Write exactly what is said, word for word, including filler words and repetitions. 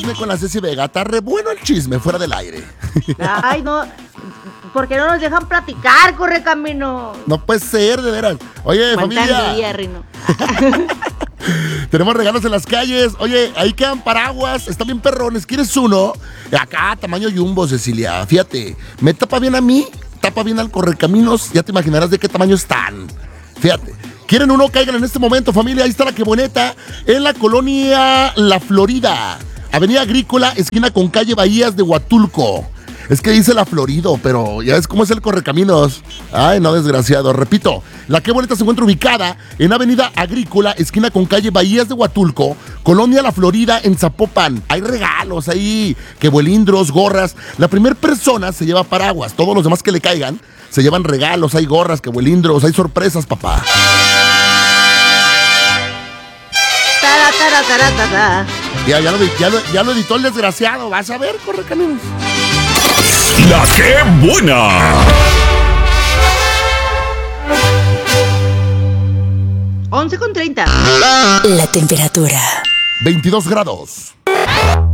chisme con la Ceci Vega. Está re bueno el chisme, fuera del aire. Ay, no. ¿Por qué no nos dejan platicar, Correcamino? No puede ser, de veras. Oye, familia. Día, Rino. Tenemos regalos en las calles. Oye, ahí quedan paraguas. Están bien perrones. ¿Quieres uno? Acá, tamaño jumbo, Cecilia. Fíjate, me tapa bien a mí, tapa bien al Correcaminos. Ya te imaginarás de qué tamaño están. Fíjate. ¿Quieren uno? Caigan en este momento, familia. Ahí está la queboneta. En la colonia La Florida. Avenida Agrícola, esquina con calle Bahías de Huatulco. Es que dice La Florido, pero ya ves cómo es el Correcaminos. Ay, no, desgraciado. Repito, la Qué Bonita se encuentra ubicada en Avenida Agrícola, esquina con calle Bahías de Huatulco, Colonia La Florida, en Zapopan. Hay regalos ahí, quebuelindros, gorras. La primera persona se lleva paraguas. Todos los demás que le caigan se llevan regalos. Hay gorras, quebuelindros, hay sorpresas, papá. Tara, tara, tara, tara. Ya, ya, lo, ya, lo, ya lo editó el desgraciado. Vas a ver, Correcaminos. La Qué Buena. once con treinta. La temperatura. veintidós grados.